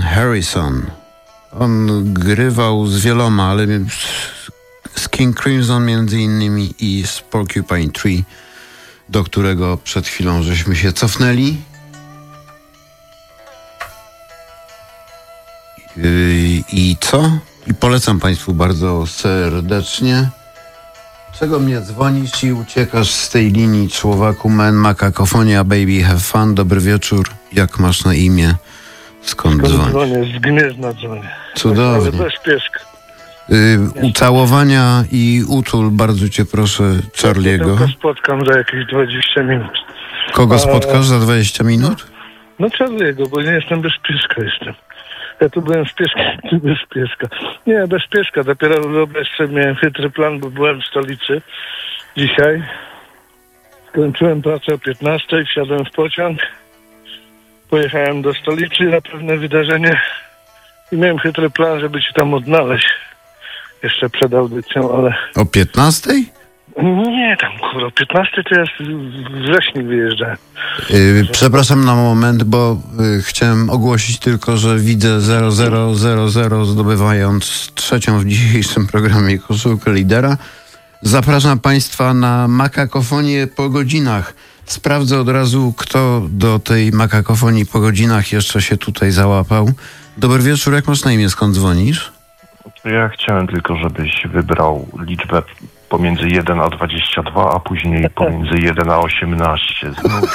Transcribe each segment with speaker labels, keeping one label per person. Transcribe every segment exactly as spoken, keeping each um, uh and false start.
Speaker 1: Harrison. On grywał z wieloma, ale z King Crimson między innymi i z Porcupine Tree, do którego przed chwilą żeśmy się cofnęli. I co? I polecam Państwu bardzo serdecznie. Czego mnie dzwonisz i uciekasz z tej linii, człowieku? Man, Makakofonia, baby, have fun, dobry wieczór. Jak masz na imię? Skąd, Skąd dzwonisz?
Speaker 2: Dzwonię, z Gnieźna dzwonię.
Speaker 1: Cudownie.
Speaker 2: Ale bez pieszka.
Speaker 1: Y, ucałowania i utul, bardzo cię proszę, Charliego.
Speaker 2: Ja spotkam za jakieś dwadzieścia minut.
Speaker 1: Kogo A... spotkasz za dwadzieścia minut?
Speaker 2: No Charliego, bo nie jestem bez pieszka jestem. Ja tu byłem z pieszka, ty bez pieszka. Nie, bez pieszka. Dopiero wyobraź sobie, miałem chytry plan, bo byłem w stolicy dzisiaj. Skończyłem pracę o piętnastej, wsiadłem w pociąg. Pojechałem do stolicy na pewne wydarzenie i miałem chytry plan, żeby cię tam odnaleźć. Jeszcze przed audycją, ale...
Speaker 1: O piętnastej?
Speaker 2: Nie, tam kurwa, o piętnastej to ja w wrześniu wyjeżdżałem.
Speaker 1: Yy, przepraszam na moment, bo yy, chciałem ogłosić tylko, że widzę zero zero zero zero zdobywając trzecią w dzisiejszym programie koszulkę lidera. Zapraszam Państwa na makakofonię po godzinach. Sprawdzę od razu, kto do tej makakofonii po godzinach jeszcze się tutaj załapał. Dobry wieczór, jak masz na imię, skąd dzwonisz?
Speaker 3: Ja chciałem tylko, żebyś wybrał liczbę pomiędzy jeden a dwadzieścia dwa, a później pomiędzy jeden a osiemnaście.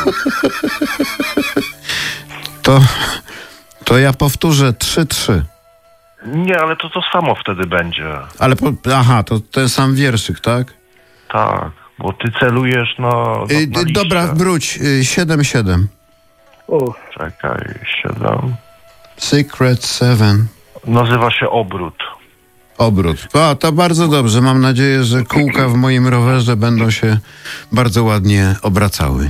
Speaker 1: To, to ja powtórzę trzy trzy.
Speaker 3: Nie, ale to to samo wtedy będzie.
Speaker 1: Ale, po, aha, to ten sam wierszyk, tak?
Speaker 3: Tak, bo ty celujesz na, na,
Speaker 1: y,
Speaker 3: na
Speaker 1: Dobra, wróć, y, siedem siedem.
Speaker 2: O.
Speaker 3: Czekaj, siedem.
Speaker 1: Secret Seven.
Speaker 3: Nazywa się obrót.
Speaker 1: Obrót. O, to bardzo dobrze. Mam nadzieję, że kółka w moim rowerze będą się bardzo ładnie obracały.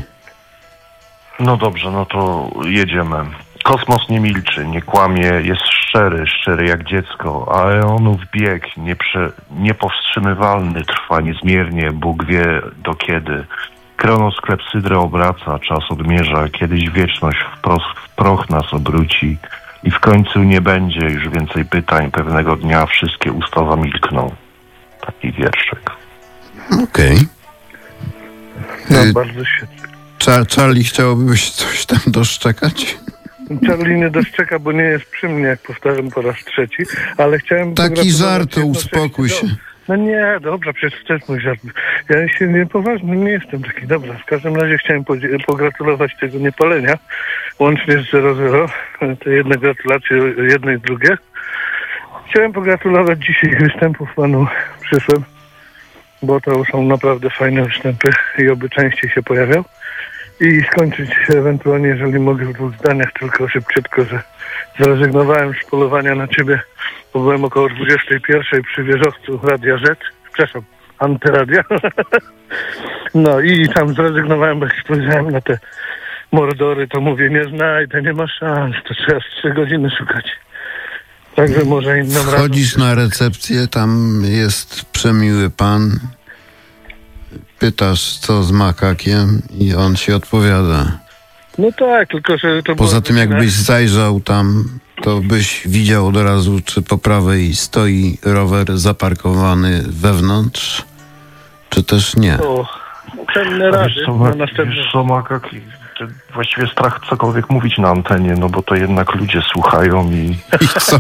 Speaker 3: No dobrze, no to jedziemy. Kosmos nie milczy, nie kłamie, jest szczery, szczery jak dziecko, a eonów bieg nieprzę, niepowstrzymywalny trwa niezmiernie, Bóg wie do kiedy. Kronos klepsydrę obraca, czas odmierza, kiedyś wieczność w, pros- w proch nas obróci i w końcu nie będzie już więcej pytań, pewnego dnia wszystkie usta zamilkną. Taki wierszyk.
Speaker 1: Okej.
Speaker 2: Okay.
Speaker 1: Y-
Speaker 2: no, bardzo świetnie.
Speaker 1: Char- Charlie, chciałbyś coś tam doszczekać?
Speaker 2: Charlie nie doszczeka, bo nie jest przy mnie, jak powtarzam po raz trzeci, ale chciałem...
Speaker 1: Taki żart, to uspokój się.
Speaker 2: No nie, dobra, przecież to jest mój żart. Ja się niepoważny nie jestem taki. Dobra, w każdym razie chciałem podzie- pogratulować tego niepalenia, łącznie z zero zero. Te jedne gratulacje, jedne i drugie. Chciałem pogratulować dzisiaj występów panu przyszłym, bo to są naprawdę fajne występy i oby częściej się pojawiał. I skończyć ewentualnie, jeżeli mogę, w dwóch zdaniach, tylko szybciutko, że zrezygnowałem z polowania na ciebie, bo byłem około dwudziestej pierwszej przy wieżowcu Radia Z, przepraszam, Antyradia. No i tam zrezygnowałem, bo jak spojrzałem na te mordory, to mówię, nie znajdę, nie ma szans, to trzeba z trzy godziny szukać. Także może inną razem.
Speaker 1: Wchodzisz na recepcję, tam jest przemiły pan, pytasz, co z makakiem i on ci odpowiada.
Speaker 2: No tak, tylko że to
Speaker 1: Poza
Speaker 2: było
Speaker 1: tym, jakbyś zajrzał tam, to byś widział od razu, czy po prawej stoi rower zaparkowany wewnątrz, czy też nie.
Speaker 2: O, pewne rady.
Speaker 3: Wiesz co,
Speaker 2: na
Speaker 3: ma,
Speaker 2: następny...
Speaker 3: wiesz co, Makak, właściwie strach cokolwiek mówić na antenie, no bo to jednak ludzie słuchają i...
Speaker 1: I co?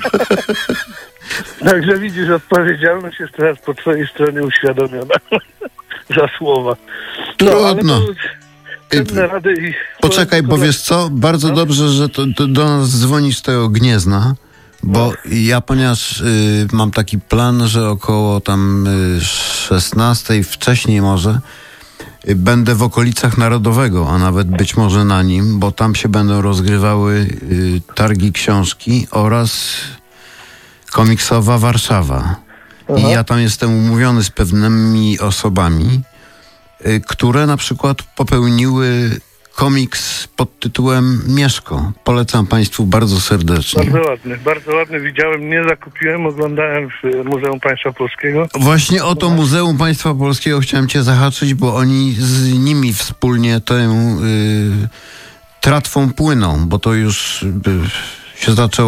Speaker 2: Także widzisz, odpowiedzialność jest teraz po twojej stronie uświadomiona. Za słowa. No,
Speaker 1: Trudno.
Speaker 2: ale to pewne rady i...
Speaker 1: Poczekaj, bo wiesz co? Bardzo
Speaker 2: no?
Speaker 1: dobrze, że to, to do nas dzwonisz z tego Gniezna, bo no. ja, ponieważ y, mam taki plan, że około tam y, szesnastej, wcześniej może, y, będę w okolicach Narodowego, a nawet być może na nim, bo tam się będą rozgrywały y, targi książki oraz komiksowa Warszawa.
Speaker 2: Aha.
Speaker 1: I ja tam jestem umówiony z pewnymi osobami, y, które na przykład popełniły komiks pod tytułem Mieszko. Polecam Państwu bardzo serdecznie.
Speaker 2: Bardzo ładny, bardzo ładny. Widziałem, nie zakupiłem, oglądałem w Muzeum Państwa Polskiego.
Speaker 1: Właśnie o to Muzeum Państwa Polskiego chciałem Cię zahaczyć, bo oni z nimi wspólnie tę y, tratwą płyną, bo to już y, się zaczęło